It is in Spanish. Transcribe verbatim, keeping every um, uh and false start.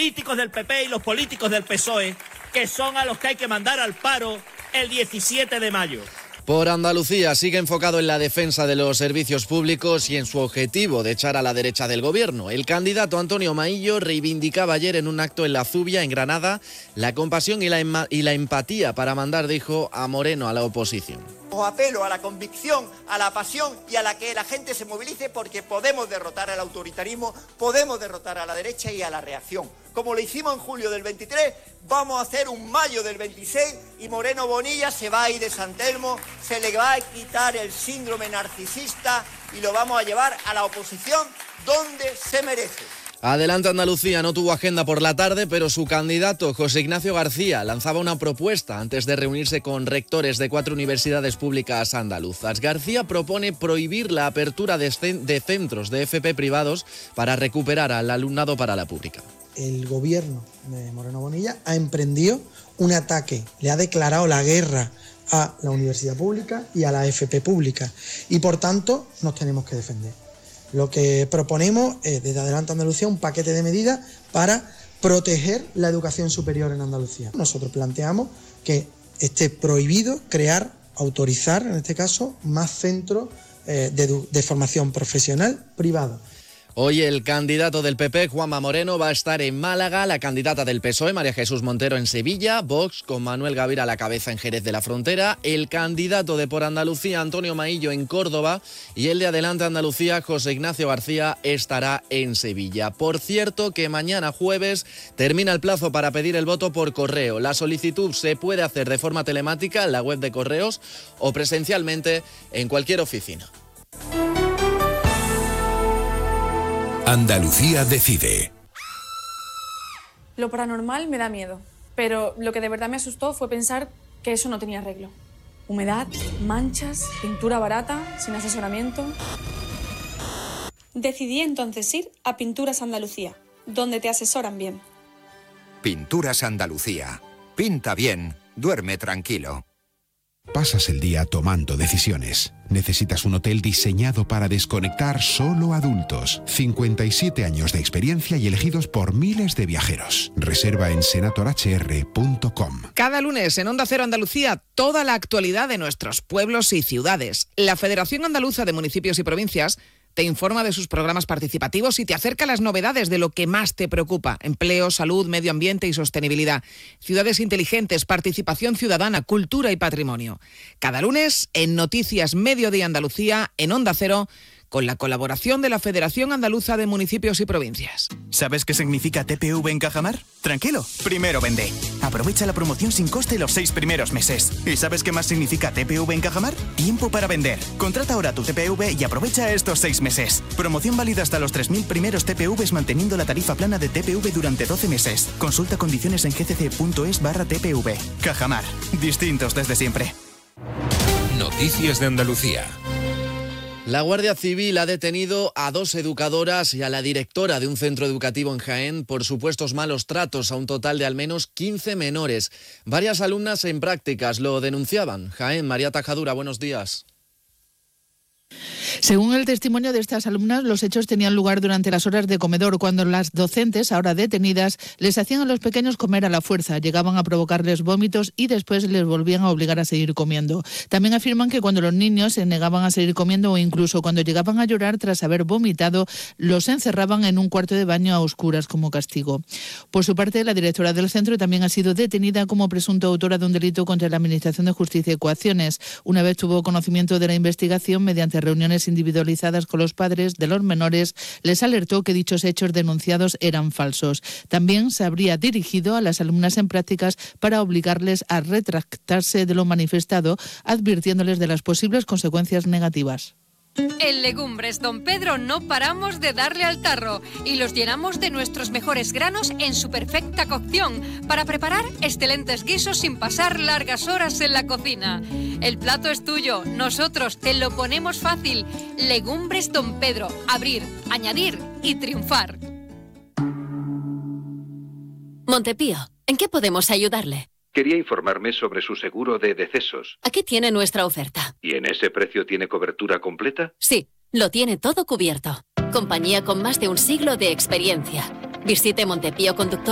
políticos del P P y los políticos del P S O E, que son a los que hay que mandar al paro el diecisiete de mayo. Por Andalucía sigue enfocado en la defensa de los servicios públicos y en su objetivo de echar a la derecha del gobierno. El candidato Antonio Maillo reivindicaba ayer en un acto en La Zubia, en Granada, la compasión y la, em- y la empatía para mandar, dijo, a Moreno a la oposición. Os apelo a la convicción, a la pasión y a la que la gente se movilice, porque podemos derrotar al autoritarismo, podemos derrotar a la derecha y a la reacción. Como lo hicimos en julio del veintitrés, vamos a hacer un mayo del veintiséis y Moreno Bonilla se va a ir de San Telmo, se le va a quitar el síndrome narcisista y lo vamos a llevar a la oposición donde se merece. Adelante Andalucía no tuvo agenda por la tarde, pero su candidato, José Ignacio García, lanzaba una propuesta antes de reunirse con rectores de cuatro universidades públicas andaluzas. García propone prohibir la apertura de, cen- de centros de F P privados para recuperar al alumnado para la pública. El gobierno de Moreno Bonilla ha emprendido un ataque, le ha declarado la guerra a la universidad pública y a la F P pública y por tanto nos tenemos que defender. Lo que proponemos es desde Adelante Andalucía un paquete de medidas para proteger la educación superior en Andalucía. Nosotros planteamos que esté prohibido crear, autorizar en este caso, más centros eh, de, edu- de formación profesional privados. Hoy el candidato del P P, Juanma Moreno, va a estar en Málaga, la candidata del P S O E, María Jesús Montero, en Sevilla, Vox con Manuel Gavira a la cabeza en Jerez de la Frontera, el candidato de Por Andalucía, Antonio Maillo, en Córdoba, y el de Adelante Andalucía, José Ignacio García, estará en Sevilla. Por cierto, que mañana jueves termina el plazo para pedir el voto por correo. La solicitud se puede hacer de forma telemática en la web de Correos o presencialmente en cualquier oficina. Andalucía decide. Lo paranormal me da miedo, pero lo que de verdad me asustó fue pensar que eso no tenía arreglo. Humedad, manchas, pintura barata, sin asesoramiento. Decidí entonces ir a Pinturas Andalucía, donde te asesoran bien. Pinturas Andalucía. Pinta bien, duerme tranquilo. Pasas el día tomando decisiones. Necesitas un hotel diseñado para desconectar solo adultos. cincuenta y siete años de experiencia y elegidos por miles de viajeros. Reserva en senator h r punto com. Cada lunes en Onda Cero Andalucía, toda la actualidad de nuestros pueblos y ciudades. La Federación Andaluza de Municipios y Provincias te informa de sus programas participativos y te acerca a las novedades de lo que más te preocupa: empleo, salud, medio ambiente y sostenibilidad. Ciudades inteligentes, participación ciudadana, cultura y patrimonio. Cada lunes en Noticias Mediodía Andalucía, en Onda Cero, con la colaboración de la Federación Andaluza de Municipios y Provincias. ¿Sabes qué significa T P V en Cajamar? Tranquilo, primero vende. Aprovecha la promoción sin coste los seis primeros meses. ¿Y sabes qué más significa T P V en Cajamar? Tiempo para vender. Contrata ahora tu T P V y aprovecha estos seis meses. Promoción válida hasta los tres mil primeros T P Vs manteniendo la tarifa plana de T P V durante doce meses. Consulta condiciones en gcc.es barra TPV. Cajamar. Distintos desde siempre. Noticias de Andalucía. La Guardia Civil ha detenido a dos educadoras y a la directora de un centro educativo en Jaén por supuestos malos tratos a un total de al menos quince menores. Varias alumnas en prácticas lo denunciaban. Jaén, María Tajadura, buenos días. Según el testimonio de estas alumnas, los hechos tenían lugar durante las horas de comedor, cuando las docentes, ahora detenidas, les hacían a los pequeños comer a la fuerza, llegaban a provocarles vómitos y después les volvían a obligar a seguir comiendo. También afirman que cuando los niños se negaban a seguir comiendo o incluso cuando llegaban a llorar tras haber vomitado, los encerraban en un cuarto de baño a oscuras como castigo. Por su parte, la directora del centro también ha sido detenida como presunta autora de un delito contra la Administración de Justicia y Coacciones. Una vez tuvo conocimiento de la investigación, mediante reuniones individualizadas con los padres de los menores, les alertó que dichos hechos denunciados eran falsos. También se habría dirigido a las alumnas en prácticas para obligarles a retractarse de lo manifestado, advirtiéndoles de las posibles consecuencias negativas. En Legumbres Don Pedro no paramos de darle al tarro y los llenamos de nuestros mejores granos en su perfecta cocción para preparar excelentes guisos sin pasar largas horas en la cocina. El plato es tuyo, nosotros te lo ponemos fácil. Legumbres Don Pedro, abrir, añadir y triunfar. Montepío, ¿en qué podemos ayudarle? Quería informarme sobre su seguro de decesos. Aquí tiene nuestra oferta. ¿Y en ese precio tiene cobertura completa? Sí, lo tiene todo cubierto. Compañía con más de un siglo de experiencia. Visite Montepío Conductor.